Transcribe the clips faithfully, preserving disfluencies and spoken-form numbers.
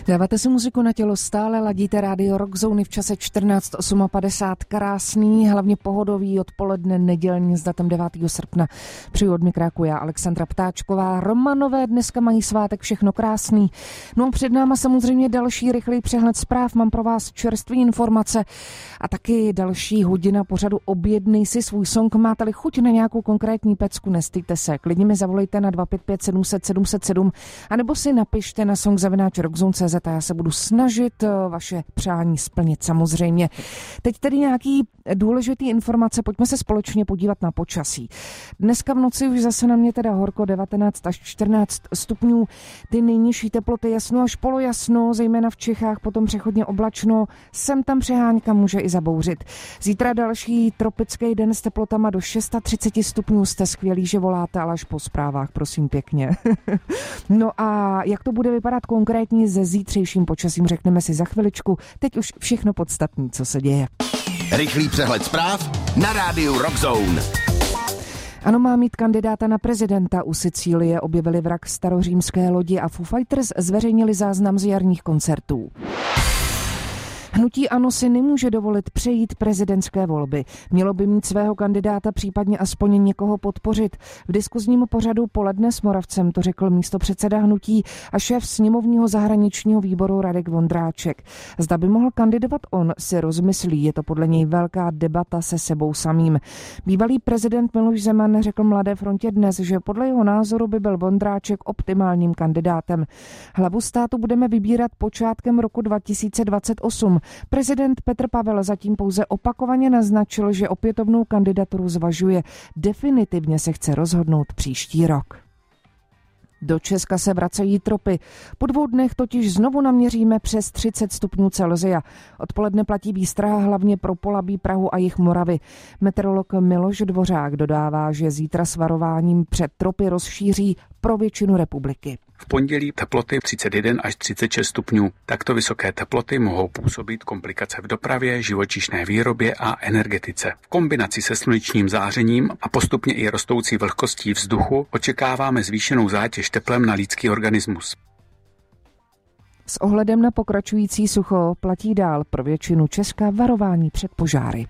Dáváte si muziku na tělo, stále ladíte rádio Rockzone v čase čtrnáct padesát osm. Krásný, hlavně pohodový odpoledne nedělní s datem devátého srpna. Přijdu od mikráku já, Alexandra Ptáčková. Romanové dneska mají svátek, všechno krásný. No před náma samozřejmě další rychlý přehled zpráv. Mám pro vás čerstvé informace a taky další hodina pořadu Objednej si svůj song. Máte-li chuť na nějakou konkrétní pecku, nestýte se. Klidně mi zavolejte na dva pět pět sedm set sedm set sedm anebo si napište na song zavináč rockzone tečka cé zet a já se budu snažit vaše přání splnit samozřejmě. Teď tedy nějaký důležitý informace, pojďme se společně podívat na počasí. Dneska v noci už zase na mě teda horko, devatenáct až čtrnáct stupňů, ty nejnižší teploty jasno až polojasno, zejména v Čechách, potom přechodně oblačno, sem tam přehánka může i zabouřit. Zítra další tropický den s teplotama do třicet šest stupňů, jste skvělí, že voláte, ale až po zprávách, prosím pěkně. No a jak to bude vypadat konkrétně se zítřejším počasím, řekneme si za chviličku. Teď už všechno podstatné, co se děje. Rychlý přehled zpráv na rádiu Rockzone. Ano, má mít kandidáta na prezidenta. U Sicílie objevili vrak starořímské lodi a Foo Fighters zveřejnili záznam z jarních koncertů. Hnutí ANO si nemůže dovolit přejít prezidentské volby. Mělo by mít svého kandidáta, případně aspoň někoho podpořit. V diskuzním pořadu Poledne s Moravcem to řekl místopředseda hnutí a šéf sněmovního zahraničního výboru Radek Vondráček. Zda by mohl kandidovat on, si rozmyslí. Je to podle něj velká debata se sebou samým. Bývalý prezident Miloš Zeman řekl Mladé frontě dnes, že podle jeho názoru by byl Vondráček optimálním kandidátem. Hlavu státu budeme vybírat počátkem roku dva tisíce dvacet osm. Prezident Petr Pavel zatím pouze opakovaně naznačil, že opětovnou kandidaturu zvažuje. Definitivně se chce rozhodnout příští rok. Do Česka se vracejí tropy. Po dvou dnech totiž znovu naměříme přes třicet stupňů Celsia. Odpoledne platí výstraha hlavně pro Polabí, Prahu a jih Moravy. Meteorolog Miloš Dvořák dodává, že zítra s varováním před tropy rozšíří pro většinu republiky. V pondělí teploty třicet jedna až třicet šest stupňů. Takto vysoké teploty mohou působit komplikace v dopravě, živočišné výrobě a energetice. V kombinaci se slunečním zářením a postupně i rostoucí vlhkostí vzduchu očekáváme zvýšenou zátěž teplem na lidský organismus. S ohledem na pokračující sucho platí dál pro většinu Česka varování před požáry.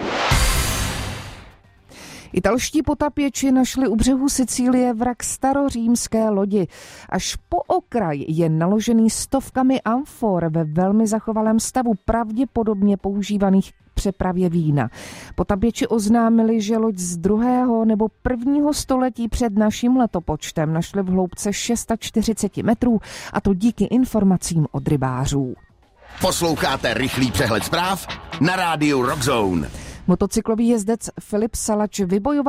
Italští potapěči našli u břehu Sicílie vrak starořímské lodi. Až po okraj je naložený stovkami amfor ve velmi zachovalém stavu, pravděpodobně používaných k přepravě vína. Potapěči oznámili, že loď z druhého nebo prvního století před naším letopočtem našli v hloubce čtyřicet šest metrů, a to díky informacím od rybářů. Posloucháte rychlý přehled zpráv na rádiu Rockzone. Motocyklový jezdec Filip Salač vybojoval